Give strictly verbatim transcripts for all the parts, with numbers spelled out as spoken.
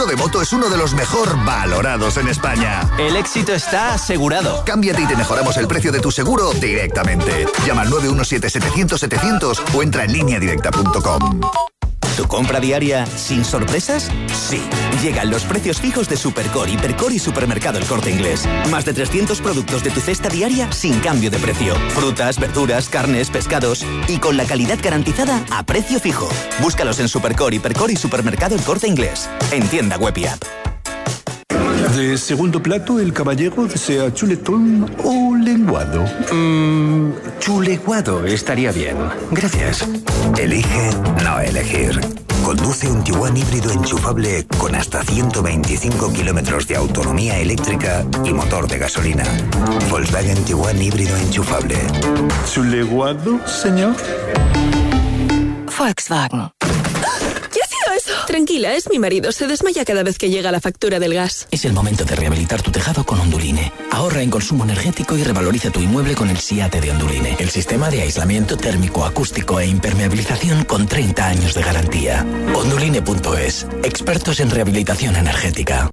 de moto es uno de los mejor valorados en España. El éxito está asegurado. Cámbiate y te mejoramos el precio de tu seguro directamente. Llama al nueve uno siete setecientos setecientos o entra en línea directa punto com. ¿Tu compra diaria sin sorpresas? Sí. Llegan los precios fijos de Supercore, Hipercore y Supermercado El Corte Inglés. Más de trescientos productos de tu cesta diaria sin cambio de precio. Frutas, verduras, carnes, pescados y con la calidad garantizada a precio fijo. Búscalos en Supercore, Hipercore y Supermercado El Corte Inglés. En tienda web y app. De segundo plato, el caballero desea chuletón o lenguado. Mmm, chuleguado estaría bien. Gracias. Elige no elegir. Conduce un Tiguan híbrido enchufable con hasta ciento veinticinco kilómetros de autonomía eléctrica y motor de gasolina. Volkswagen Tiguan híbrido enchufable. ¿Chuleguado, señor? Volkswagen. Tranquila, es mi marido. Se desmaya cada vez que llega la factura del gas. Es el momento de rehabilitar tu tejado con Onduline. Ahorra en consumo energético y revaloriza tu inmueble con el SIATE de Onduline. El sistema de aislamiento térmico, acústico e impermeabilización con treinta años de garantía. Onduline punto es. Expertos en rehabilitación energética.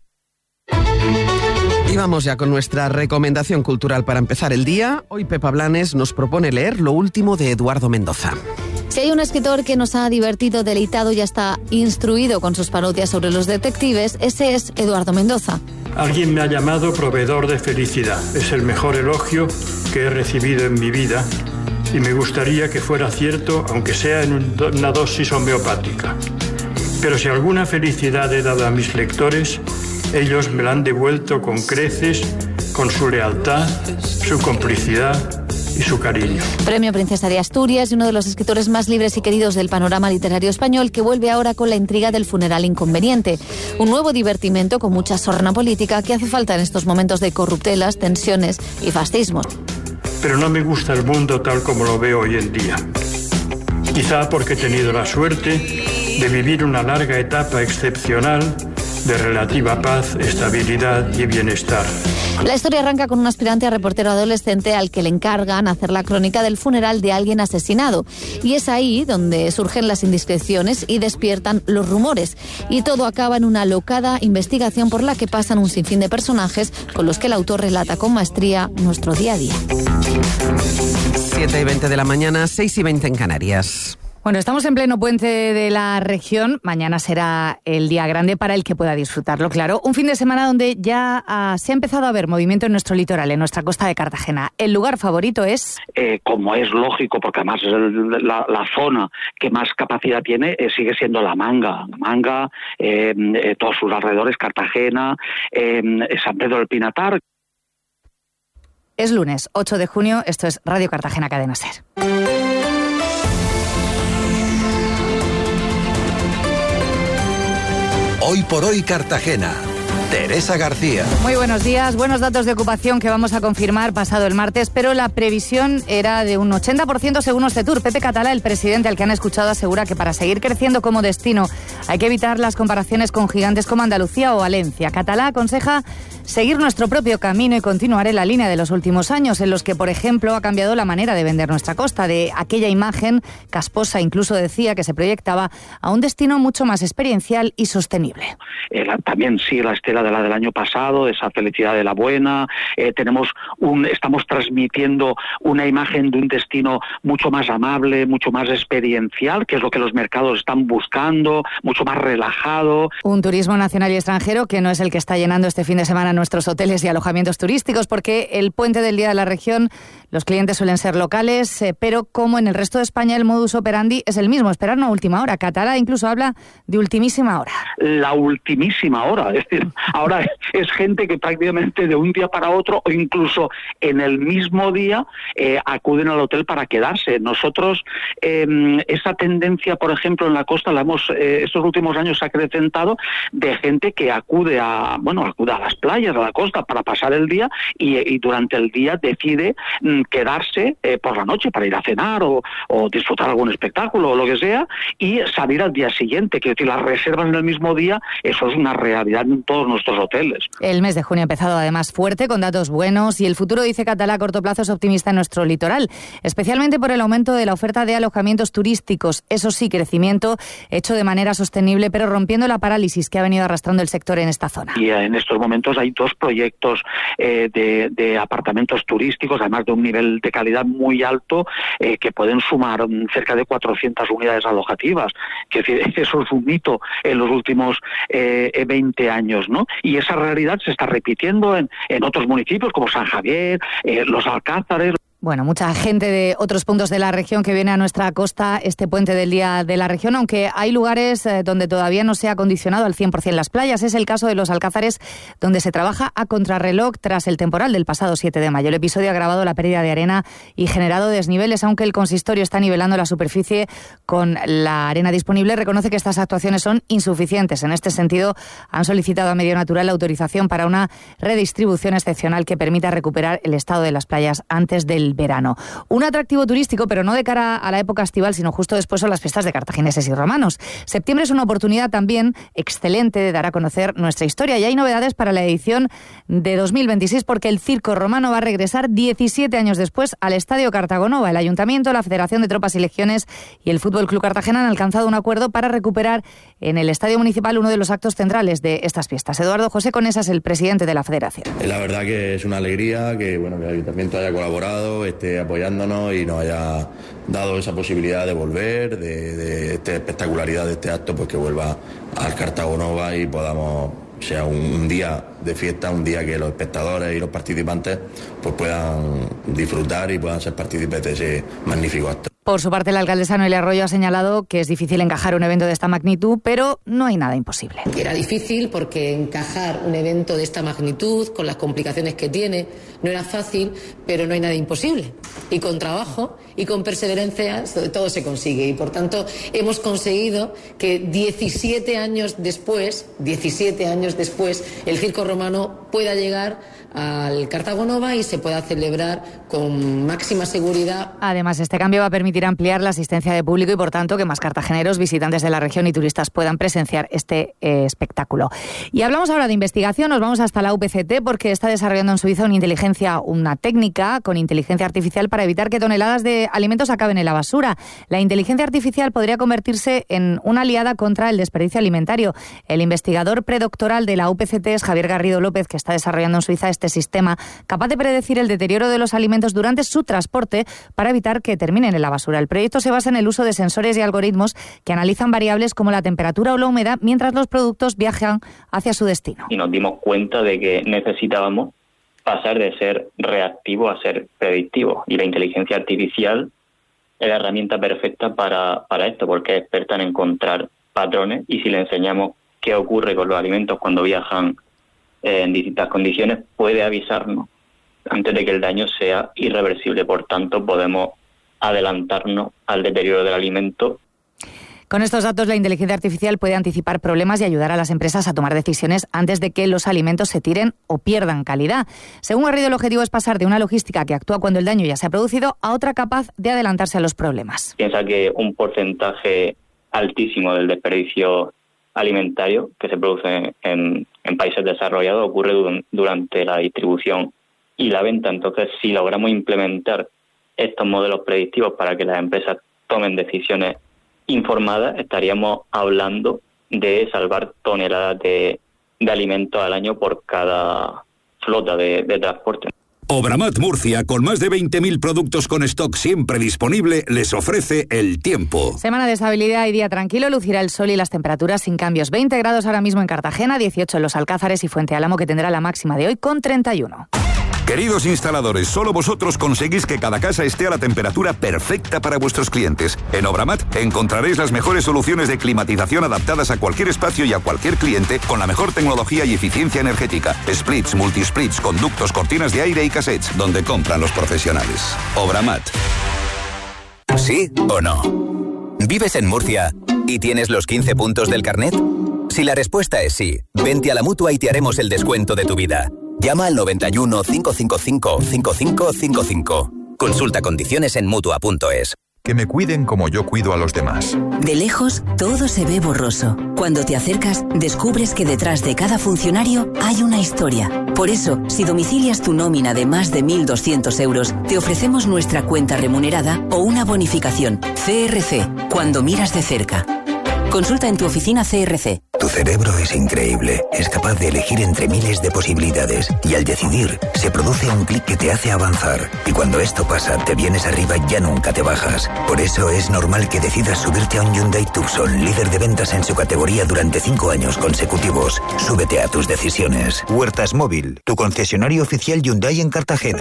Y vamos ya con nuestra recomendación cultural para empezar el día. Hoy Pepa Blanes nos propone leer lo último de Eduardo Mendoza. Si hay un escritor que nos ha divertido, deleitado y hasta instruido con sus parodias sobre los detectives, ese es Eduardo Mendoza. Alguien me ha llamado proveedor de felicidad. Es el mejor elogio que he recibido en mi vida y me gustaría que fuera cierto, aunque sea en una dosis homeopática. Pero si alguna felicidad he dado a mis lectores, ellos me la han devuelto con creces, con su lealtad, su complicidad y su cariño. Premio Princesa de Asturias y uno de los escritores más libres y queridos del panorama literario español, que vuelve ahora con la intriga del funeral inconveniente. Un nuevo divertimento con mucha sorna política que hace falta en estos momentos de corruptelas, tensiones y fascismos. Pero no me gusta el mundo tal como lo veo hoy en día. Quizá porque he tenido la suerte de vivir una larga etapa excepcional de relativa paz, estabilidad y bienestar. La historia arranca con un aspirante a reportero adolescente al que le encargan hacer la crónica del funeral de alguien asesinado. Y es ahí donde surgen las indiscreciones y despiertan los rumores. Y todo acaba en una alocada investigación por la que pasan un sinfín de personajes con los que el autor relata con maestría nuestro día a día. siete y veinte de la mañana, seis y veinte en Canarias. Bueno, estamos en pleno puente de la región. Mañana será el día grande para el que pueda disfrutarlo, claro. Un fin de semana donde ya uh, se ha empezado a ver movimiento en nuestro litoral, en nuestra costa de Cartagena. ¿El lugar favorito es? Eh, como es lógico, porque además es el, la, la zona que más capacidad tiene, eh, sigue siendo La Manga. La Manga, eh, eh, todos sus alrededores, Cartagena, eh, San Pedro del Pinatar. Es lunes, ocho de junio. Esto es Radio Cartagena Cadena SER. Hoy por hoy Cartagena. Teresa García. Muy buenos días. Buenos datos de ocupación que vamos a confirmar pasado el martes, pero la previsión era de un ochenta por ciento según Ostetur. Pepe Catalá, el presidente al que han escuchado, asegura que para seguir creciendo como destino hay que evitar las comparaciones con gigantes como Andalucía o Valencia. Catalá aconseja seguir nuestro propio camino y continuar en la línea de los últimos años, en los que, por ejemplo, ha cambiado la manera de vender nuestra costa, de aquella imagen casposa, incluso decía, que se proyectaba a un destino mucho más experiencial y sostenible. Eh, la, también sigue la estela de la del año pasado, esa felicidad de la buena. Eh, tenemos un, estamos transmitiendo una imagen de un destino mucho más amable, mucho más experiencial, que es lo que los mercados están buscando, mucho más relajado. Un turismo nacional y extranjero que no es el que está llenando este fin de semana nuestros hoteles y alojamientos turísticos, porque el puente del Día de la Región, los clientes suelen ser locales, eh, pero como en el resto de España el modus operandi es el mismo, esperar una última hora. Catalá incluso habla de ultimísima hora. La ultimísima hora, es decir, ahora es gente que prácticamente de un día para otro o incluso en el mismo día eh, acuden al hotel para quedarse. Nosotros eh, esa tendencia, por ejemplo, en la costa la hemos eh, estos últimos años acrecentado de gente que acude a bueno acude a las playas, a la costa para pasar el día y, y durante el día decide mm, quedarse eh, por la noche para ir a cenar o, o disfrutar algún espectáculo o lo que sea y salir al día siguiente. Quiero decir, las reservas en el mismo día, eso es una realidad en todos nuestros hoteles. El mes de junio ha empezado además fuerte, con datos buenos, y el futuro, dice Catalá, a corto plazo es optimista en nuestro litoral, especialmente por el aumento de la oferta de alojamientos turísticos. Eso sí, crecimiento hecho de manera sostenible, pero rompiendo la parálisis que ha venido arrastrando el sector en esta zona. Y en estos momentos hay dos proyectos eh, de, de apartamentos turísticos, además de un nivel de calidad muy alto, eh, que pueden sumar cerca de cuatrocientas unidades alojativas. Que eso es un mito en los últimos eh, veinte años, ¿no? Y esa realidad se está repitiendo en, en otros municipios como San Javier, eh, Los Alcázares. Bueno, mucha gente de otros puntos de la región que viene a nuestra costa este puente del Día de la Región, aunque hay lugares eh, donde todavía no se ha acondicionado al cien por ciento las playas. Es el caso de Los Alcázares, donde se trabaja a contrarreloj tras el temporal del pasado siete de mayo. El episodio ha agravado la pérdida de arena y generado desniveles, aunque el consistorio está nivelando la superficie con la arena disponible. Reconoce que estas actuaciones son insuficientes. En este sentido, han solicitado a Medio Natural la autorización para una redistribución excepcional que permita recuperar el estado de las playas antes del verano. Un atractivo turístico, pero no de cara a la época estival, sino justo después son las fiestas de cartagineses y romanos. Septiembre es una oportunidad también excelente de dar a conocer nuestra historia, y hay novedades para la edición de dos mil veintiséis, porque el circo romano va a regresar diecisiete años después al Estadio Cartagonova. El Ayuntamiento, la Federación de Tropas y Legiones y el Fútbol Club Cartagena han alcanzado un acuerdo para recuperar en el Estadio Municipal uno de los actos centrales de estas fiestas. Eduardo José Conesa es el presidente de la Federación. La verdad que es una alegría que, bueno, que el Ayuntamiento haya colaborado, esté apoyándonos y nos haya dado esa posibilidad de volver, de, de esta espectacularidad de este acto, pues que vuelva al Cartagonova y podamos, sea un, un día de fiesta, un día que los espectadores y los participantes pues puedan disfrutar y puedan ser partícipes de ese magnífico acto. Por su parte, la alcaldesa Noelia Arroyo ha señalado que es difícil encajar un evento de esta magnitud, pero no hay nada imposible. Era difícil porque encajar un evento de esta magnitud, con las complicaciones que tiene, no era fácil, pero no hay nada imposible. Y con trabajo y con perseverancia todo se consigue. Y por tanto, hemos conseguido que diecisiete años después, diecisiete años después, el circo romano pueda llegar al Cartagonova y se pueda celebrar con máxima seguridad. Además, este cambio va a permitir ampliar la asistencia de público y, por tanto, que más cartageneros, visitantes de la región y turistas puedan presenciar este eh, espectáculo. Y hablamos ahora de investigación. Nos vamos hasta la U P C T, porque está desarrollando en Suiza una inteligencia, una técnica con inteligencia artificial para evitar que toneladas de alimentos acaben en la basura. La inteligencia artificial podría convertirse en una aliada contra el desperdicio alimentario. El investigador predoctoral de la U P C T es Javier Garrido López, que está desarrollando en Suiza este sistema capaz de predecir el deterioro de los alimentos durante su transporte para evitar que terminen en la basura. El proyecto se basa en el uso de sensores y algoritmos que analizan variables como la temperatura o la humedad mientras los productos viajan hacia su destino. Y nos dimos cuenta de que necesitábamos pasar de ser reactivo a ser predictivo. Y la inteligencia artificial es la herramienta perfecta para, para esto, porque es experta en encontrar patrones, y si le enseñamos qué ocurre con los alimentos cuando viajan en distintas condiciones, puede avisarnos antes de que el daño sea irreversible. Por tanto, podemos adelantarnos al deterioro del alimento. Con estos datos, la inteligencia artificial puede anticipar problemas y ayudar a las empresas a tomar decisiones antes de que los alimentos se tiren o pierdan calidad. Según Garrido, el objetivo es pasar de una logística que actúa cuando el daño ya se ha producido a otra capaz de adelantarse a los problemas. Piensa que un porcentaje altísimo del desperdicio alimentario que se produce en, en países desarrollados ocurre du- durante la distribución y la venta. Entonces, si logramos implementar estos modelos predictivos para que las empresas tomen decisiones informadas, estaríamos hablando de salvar toneladas de, de alimentos al año por cada flota de, de transporte. Obramat Murcia, con más de veinte mil productos con stock siempre disponible, les ofrece el tiempo. Semana de estabilidad y día tranquilo, lucirá el sol y las temperaturas sin cambios. veinte grados ahora mismo en Cartagena, dieciocho en Los Alcázares y Fuente Álamo, que tendrá la máxima de hoy con treinta y uno. Queridos instaladores, solo vosotros conseguís que cada casa esté a la temperatura perfecta para vuestros clientes. En Obramat encontraréis las mejores soluciones de climatización adaptadas a cualquier espacio y a cualquier cliente, con la mejor tecnología y eficiencia energética. Splits, multisplits, conductos, cortinas de aire y cassettes, donde compran los profesionales. Obramat. ¿Sí o no? ¿Vives en Murcia y tienes los quince puntos del carnet? Si la respuesta es sí, vente a la Mutua y te haremos el descuento de tu vida. Llama al noventa y uno, cinco cinco cinco, cinco cinco cinco cinco. Consulta condiciones en Mutua punto es. Que me cuiden como yo cuido a los demás. De lejos, todo se ve borroso. Cuando te acercas, descubres que detrás de cada funcionario hay una historia. Por eso, si domicilias tu nómina de más de mil doscientos euros, te ofrecemos nuestra cuenta remunerada o una bonificación. C R C, cuando miras de cerca. Consulta en tu oficina C R C. Tu cerebro es increíble. Es capaz de elegir entre miles de posibilidades. Y al decidir, se produce un clic que te hace avanzar. Y cuando esto pasa, te vienes arriba y ya nunca te bajas. Por eso es normal que decidas subirte a un Hyundai Tucson, líder de ventas en su categoría durante cinco años consecutivos. Súbete a tus decisiones. Huertas Móvil, tu concesionario oficial Hyundai en Cartagena.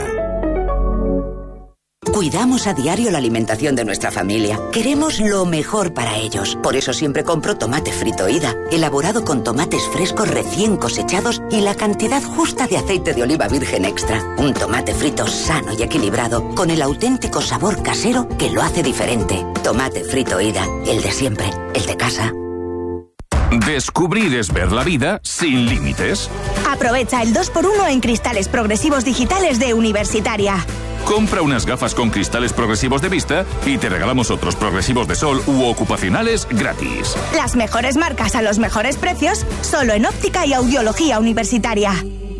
Cuidamos a diario la alimentación de nuestra familia. Queremos lo mejor para ellos. Por eso siempre compro tomate frito Ida, elaborado con tomates frescos recién cosechados y la cantidad justa de aceite de oliva virgen extra. Un tomate frito sano y equilibrado, con el auténtico sabor casero que lo hace diferente. Tomate frito Ida, el de siempre, el de casa. Descubrir es ver la vida sin límites. Aprovecha el dos por uno en cristales progresivos digitales de Universitaria. Compra unas gafas con cristales progresivos de vista y te regalamos otros progresivos de sol u ocupacionales gratis. Las mejores marcas a los mejores precios, solo en Óptica y Audiología Universitaria.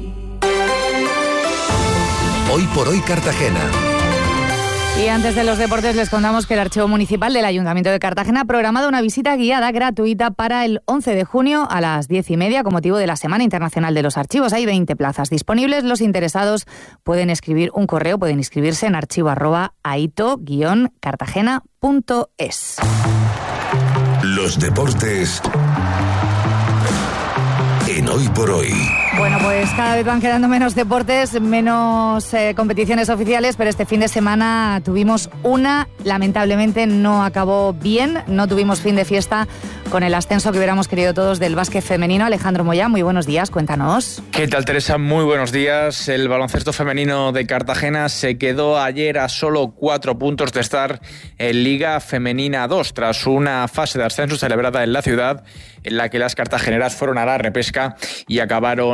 Hoy por hoy Cartagena. Y antes de los deportes les contamos que el Archivo Municipal del Ayuntamiento de Cartagena ha programado una visita guiada gratuita para el once de junio a las diez y media con motivo de la Semana Internacional de los Archivos. Hay veinte plazas disponibles. Los interesados pueden escribir un correo, pueden inscribirse en archivo arroba aito guion cartagena punto es. Los deportes en Hoy por Hoy. Bueno, pues cada vez van quedando menos deportes, menos eh, competiciones oficiales, pero este fin de semana tuvimos una, lamentablemente no acabó bien, no tuvimos fin de fiesta con el ascenso que hubiéramos querido todos del básquet femenino. Alejandro Moya, muy buenos días, cuéntanos. ¿Qué tal, Teresa? Muy buenos días. El baloncesto femenino de Cartagena se quedó ayer a solo cuatro puntos de estar en Liga Femenina dos, tras una fase de ascenso celebrada en la ciudad, en la que las cartageneras fueron a la repesca y acabaron